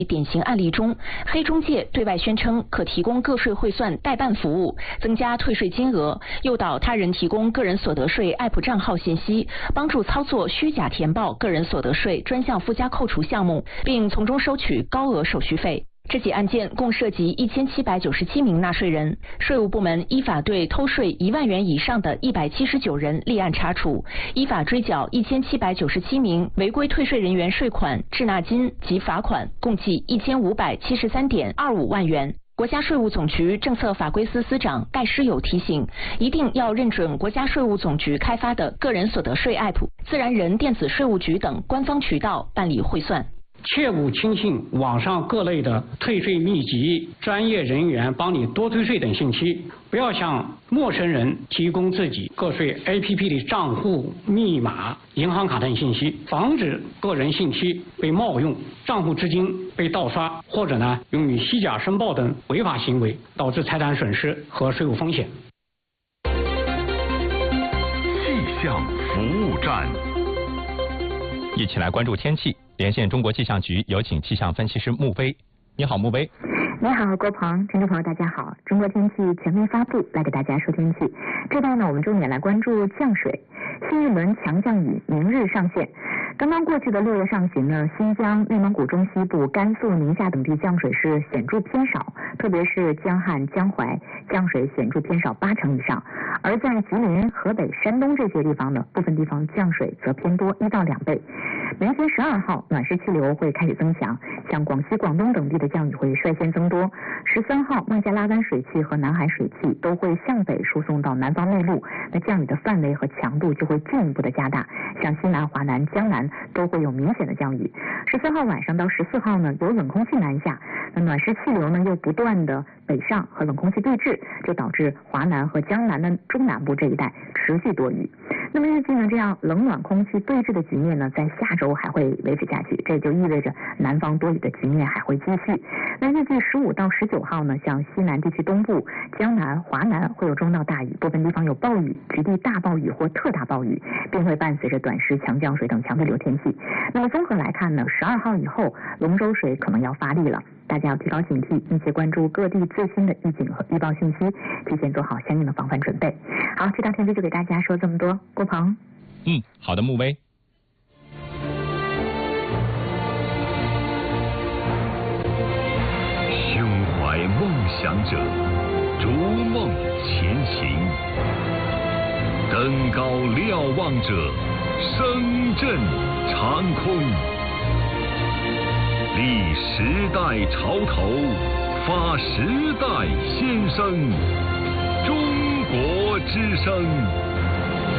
典型案例中，黑中介对外宣称可提供个税汇算代办服务，增加退税金额，诱导他人提供个人所得税 App 账号信息，帮助操作虚假填报个人所得税专项附加扣除项目，并从中收取高额手续费。这起案件共涉及1797名纳税人，税务部门依法对偷税1万元以上的179人立案查处，依法追缴1797名违规退税人员税款、滞纳金及罚款，共计1573.25万元。国家税务总局政策法规司司长戴师友提醒，一定要认准国家税务总局开发的个人所得税 App、自然人电子税务局等官方渠道办理汇算。 切勿轻信网上各类的退税秘籍、专业人员帮你多退税等信息，不要向陌生人提供自己个税 APP 的账户密码、银行卡等信息，防止个人信息被冒用、账户资金被盗刷，或者用于虚假申报等违法行为，导致财产损失和税务风险。 气象服务站， 一起来关注天气。连线中国气象局，有请气象分析师穆威。你好，穆威。 你好，郭鹏，听众朋友大家好。中国天气全面发布，来给大家说天气。这段呢，我们重点来关注降水。新一轮强降雨明日上线。刚刚过去的6月上旬呢，新疆、内蒙古中西部、甘肃、宁夏等地降水是显著偏少，特别是江汉、江淮降水显著偏少80%以上。而在吉林、河北、山东这些地方呢，部分地方降水则偏多1到2倍。明天12号，暖湿气流会开始增强，像广西、广东等地的降雨会率先增多。13号，孟加拉湾水汽和南海水汽都会向北输送到南方内陆，那降雨的范围和强度就会进一步的加大，像西南、华南、江南都会有明显的降雨。14号晚上到14号呢，有冷空气南下，那暖湿气流呢又不断的北上和冷空气对峙，就导致华南和江南的中南部这一带持续多雨。那么预计呢，这样冷暖空气对峙的局面呢，在下周还会维持下去，这就意味着南方多雨的局面还会继续。那预计15到19号呢，像西南地区东部、江南、华南会有中到大雨，部分地方有暴雨、局地大暴雨或特大暴雨，并会伴随着短时强降水等强对流天气。那么综合来看呢，12号以后龙舟水可能要发力了，大家要提高警惕，密切关注各地最新的预警和预报信息，提前做好相应的防范准备。好，这道天气就给大家说这么多，郭鹏。 好的，穆威。 胸怀梦想者，逐梦前行；登高瞭望者，声震长空。立时代潮头，发时代先声。中国之声。